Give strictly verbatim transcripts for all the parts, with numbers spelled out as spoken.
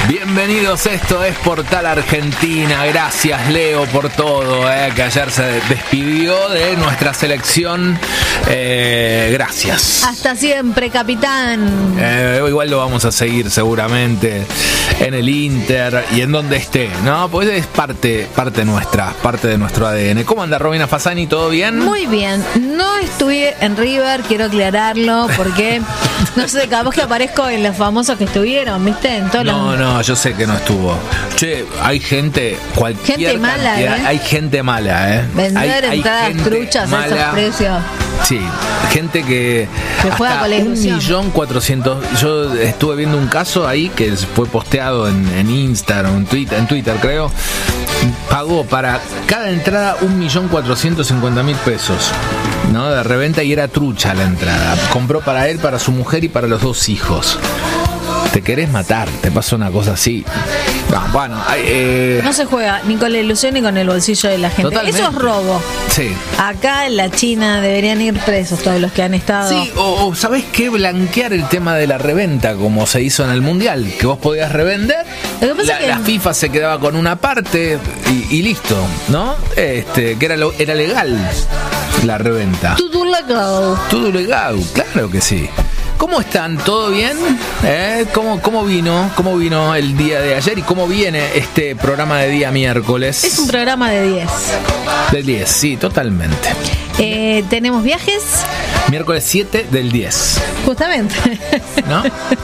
Bienvenidos, esto es Portal Argentina. Gracias, Leo, por todo, eh, que ayer se despidió de nuestra selección. Eh, gracias. Hasta siempre, capitán. Eh, igual lo vamos a seguir seguramente en el Inter y en donde esté, ¿no? Pues es parte, parte nuestra, parte de nuestro A D N. ¿Cómo anda Romina Fasani? ¿Todo bien? Muy bien. No estuve en River, quiero aclararlo, porque no sé, capaz que aparezco en los famosos que estuvieron, ¿viste? En todos No, los... no, yo sé que no estuvo. Che, hay gente, cualquier Gente mala, cantidad, ¿eh? Hay gente mala, ¿eh? Vender hay, hay entradas truchas a esos precios. Sí, gente que, que juega con la ilusión. Un millón cuatrocientos. Yo estuve viendo un caso ahí que fue posteado en, en Instagram, en Twitter, en Twitter creo. Pagó para cada entrada un millón cuatrocientos cincuenta mil pesos, ¿no? De reventa, y era trucha la entrada. Compró para él, para su mujer y para los dos hijos. Te querés matar, te pasa una cosa así. No, bueno, eh... no se juega ni con la ilusión ni con el bolsillo de la gente. Totalmente. Eso es robo. Sí. Acá en la China deberían ir presos todos los que han estado. Sí, o, o ¿sabés qué? Blanquear el tema de la reventa, como se hizo en el Mundial, que vos podías revender. Lo que pasa la, que... la FIFA se quedaba con una parte y, y listo, ¿no? Este, que era, lo, era legal la reventa. Todo legal. Todo legal, claro que sí. ¿Cómo están? ¿Todo bien? ¿Eh? ¿Cómo, cómo vino? ¿Cómo vino el día de ayer? ¿Y cómo viene este programa de día miércoles? Es un programa de diez. Del diez, sí, totalmente. Eh, ¿Tenemos viajes? Miércoles siete del diez. Justamente. ¿No?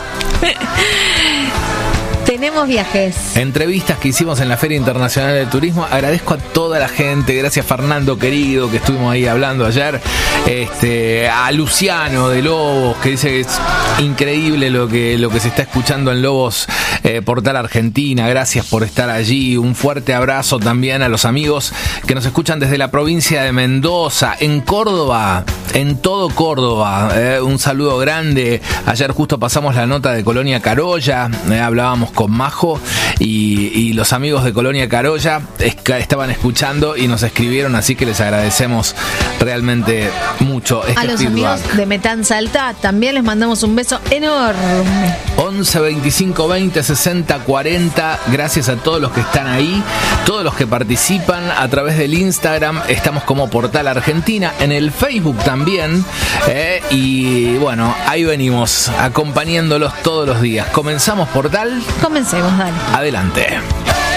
Tenemos viajes. Entrevistas que hicimos en la Feria Internacional de Turismo. Agradezco a toda la gente. Gracias, Fernando, querido, que estuvimos ahí hablando ayer. Este, a Luciano de Lobos, que dice que es increíble lo que, lo que se está escuchando en Lobos, eh, Portal Argentina. Gracias por estar allí. Un fuerte abrazo también a los amigos que nos escuchan desde la provincia de Mendoza, en Córdoba, en todo Córdoba. Eh, un saludo grande. Ayer justo pasamos la nota de Colonia Carolla. Eh, hablábamos con Majo y, y los amigos de Colonia Carolla estaban escuchando y nos escribieron, así que les agradecemos realmente mucho. Este a los feedback. Amigos de Metán Salta también les mandamos un beso enorme. once veinticinco veinte sesenta cuarenta. Gracias a todos los que están ahí, todos los que participan a través del Instagram. Estamos como Portal Argentina, en el Facebook también, eh, y bueno, ahí venimos acompañándolos todos los días. Comenzamos Portal. Comencemos, dale. Adelante.